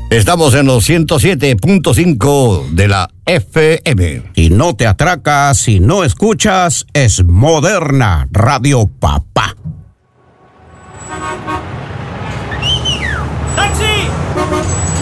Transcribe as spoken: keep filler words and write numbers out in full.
Estamos en los ciento siete punto cinco de la F M. Y no te atracas si no escuchas, es Moderna Radio Papá.